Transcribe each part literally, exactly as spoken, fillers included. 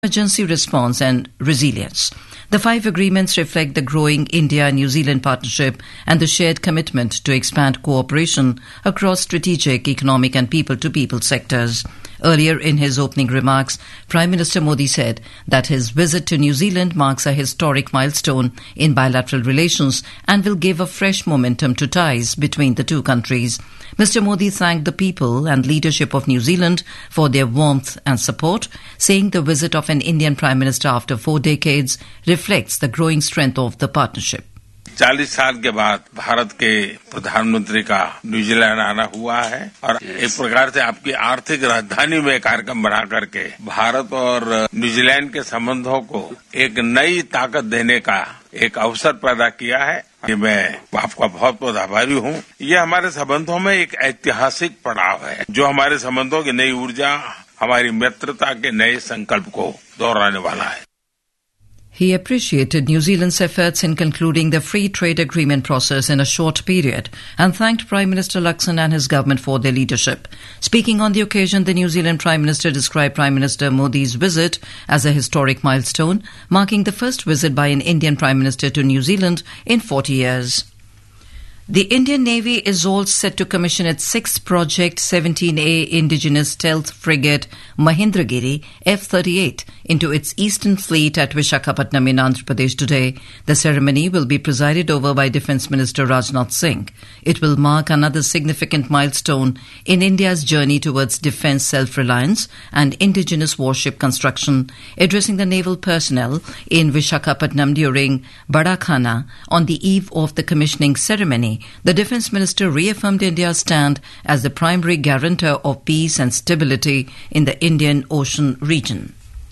emergency response and resilience. The five agreements reflect the growing India-New Zealand partnership and the shared commitment to expand cooperation across strategic, economic and people-to-people sectors. Earlier in his opening remarks, Prime Minister Modi said that his visit to New Zealand marks a historic milestone in bilateral relations and will give a fresh momentum to ties between the two countries. Mister Modi thanked the people and leadership of New Zealand for their warmth and support, saying the visit of an Indian Prime Minister after four decades reflects the growing strength of the partnership. चालीस साल के बाद भारत के प्रधानमंत्री का New Zealand आना हुआ है और एक प्रकार से आपकी आर्थिक राजधानी में कार्यक्रम बना करके भारत और न्यूजीलैंड के संबंधों को एक नई ताकत देने का एक अवसर पैदा किया है। मैं आपका बहुत बहुत आभारी हूँ। ये हमारे संबंधों में एक ऐतिहासिक पड़ाव है जो हमारे संबंधों की नई ऊर्जा, हमारी मित्रता के नए संकल्प को दोहराने वाला है। He appreciated New Zealand's efforts in concluding the free trade agreement process in a short period and thanked Prime Minister Luxon and his government for their leadership. Speaking on the occasion, the New Zealand Prime Minister described Prime Minister Modi's visit as a historic milestone, marking the first visit by an Indian Prime Minister to New Zealand in forty years. The Indian Navy is all set to commission its sixth Project seventeen A indigenous stealth frigate Mahendragiri F thirty-eight into its eastern fleet at Visakhapatnam in Andhra Pradesh today. The ceremony will be presided over by Defence Minister Rajnath Singh. It will mark another significant milestone in India's journey towards defence self-reliance and indigenous warship construction. Addressing the naval personnel in Visakhapatnam during Badakhana on the eve of the commissioning ceremony, the Defence Minister reaffirmed India's stand as the primary guarantor of peace and stability in the Indian Ocean region.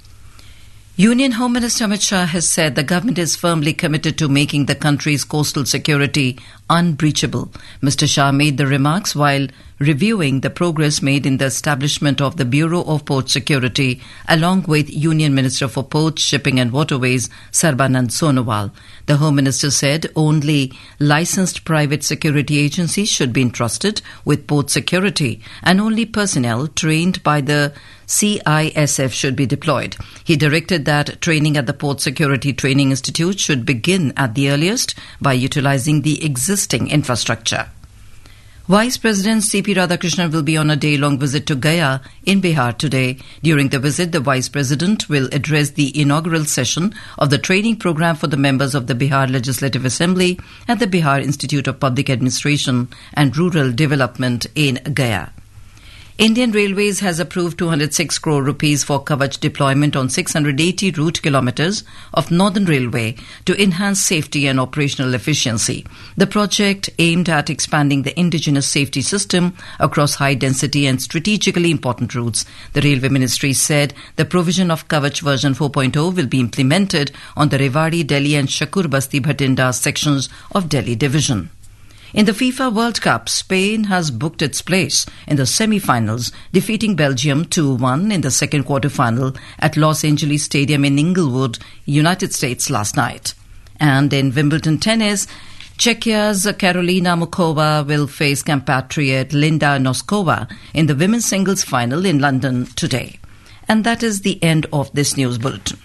Union Home Minister Amit Shah has said the government is firmly committed to making the country's coastal security unbreachable. Mister Shah made the remarks while reviewing the progress made in the establishment of the Bureau of Port Security along with Union Minister for Ports, Shipping and Waterways Sarbanand Sonowal. The Home Minister said only licensed private security agencies should be entrusted with port security and only personnel trained by the C I S F should be deployed. He directed that training at the Port Security Training Institute should begin at the earliest by utilizing the existing infrastructure. Vice President C P Radhakrishnan will be on a day-long visit to Gaya in Bihar today. During the visit, the Vice President will address the inaugural session of the training program for the members of the Bihar Legislative Assembly at the Bihar Institute of Public Administration and Rural Development in Gaya. Indian Railways has approved two hundred six crore rupees for Kavach deployment on six hundred eighty route kilometres of Northern Railway to enhance safety and operational efficiency. The project aimed at expanding the indigenous safety system across high-density and strategically important routes. The Railway Ministry said the provision of Kavach version four point oh will be implemented on the Rewari, Delhi and Shakur Basti Bhatinda sections of Delhi Division. In the FIFA World Cup, Spain has booked its place in the semi-finals, defeating Belgium two one in the second quarter-final at Los Angeles Stadium in Inglewood, United States last night. And in Wimbledon tennis, Czechia's Karolina Mukova will face compatriot Linda Noskova in the women's singles final in London today. And that is the end of this news bulletin.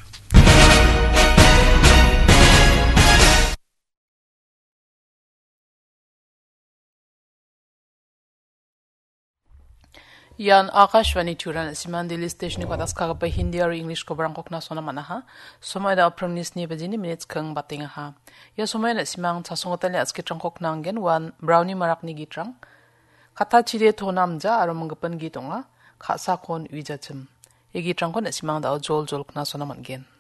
Yan Akashvani Turan Siman Daily Station ko das kaga pa Hindi or English ko barang kokna sona manaha somay da from nis ni bajini minutes kang batinga ha ya somay na simang tasongotali aske trang kokna ngen wan brownie marak ni gitrang kata chire to namja aro manggapan gitonga khasa kon wijachim egi trang ko na simang da jol jol kna sona man gen